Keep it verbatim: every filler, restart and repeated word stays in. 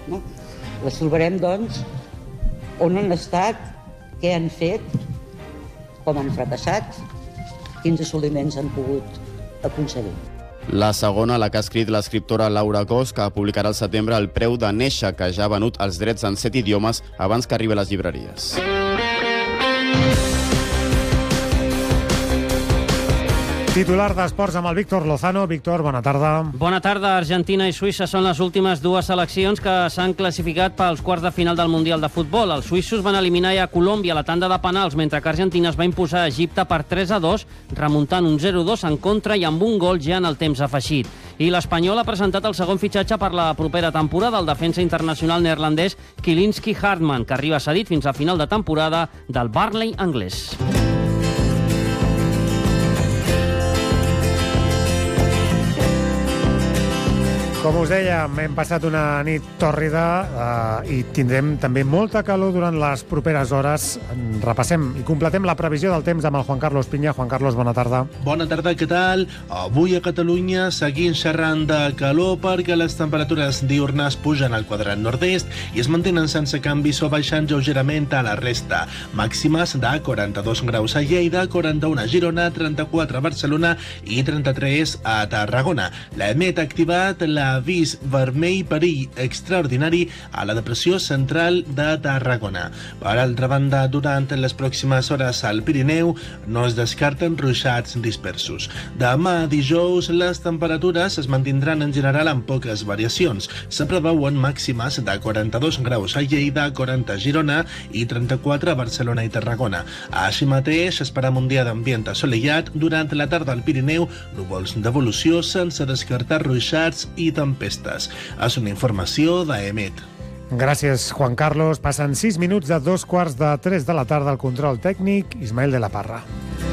no? Les trobarem, doncs, on han estat, què han fet, com han fracassat, quins assoliments han pogut aconseguir. La segona, la que ha escrit l'escriptora Laura Cos, que publicarà al setembre El preu de néixer, que ja ha venut els drets en set idiomes abans que arribi a les llibreries. Titular d'Esports amb el Víctor Lozano. Víctor, bona tarda. Bona tarda. Argentina i Suïssa són les últimes dues seleccions que s'han classificat pels quarts de final del Mundial de Futbol. Els suïssos van eliminar a Colòmbia a la tanda de penals, mentre que Argentina es va imposar a Egipte per tres a dos, remuntant un zero dos en contra i amb un gol ja en el temps afegit. I l'Espanyol ha presentat el segon fitxatge per la propera temporada, el defensa internacional neerlandès Kielinski Hartman, que arriba cedit fins a final de temporada del Burnley anglès. Com us dèiem, hem passat una nit tòrrida eh, i tindrem també molta calor durant les properes hores. Repassem i completem la previsió del temps amb el Juan Carlos Piña. Juan Carlos, bona tarda. Bona tarda, què tal? Avui a Catalunya seguim xerrant de calor perquè les temperatures diurnes pugen al quadrant nord-est i es mantenen sense canvis o baixant lleugerament a la resta. Màximes de quaranta-dos graus a Lleida, quaranta-u a Girona, trenta-quatre a Barcelona i trenta-tres a Tarragona. L'EMET ha activat la avís vermell perill extraordinari a la depressió central de Tarragona. Per altra banda, durant les pròximes hores al Pirineu no es descarten ruixats dispersos. Demà dijous les temperatures es mantindran en general amb poques variacions. Se preveuen màximes de quaranta-dos graus a Lleida, quaranta a Girona i trenta-quatre a Barcelona i Tarragona. Així mateix esperam un dia d'ambient assolellat. Durant la tarda al Pirineu, núvols d'evolució sense descartar ruixats i tempestes. És una informació d'EMET. Gràcies, Juan Carlos. Passen sis minuts de dos quarts de tres de la tarda al control tècnic, Ismael de la Parra.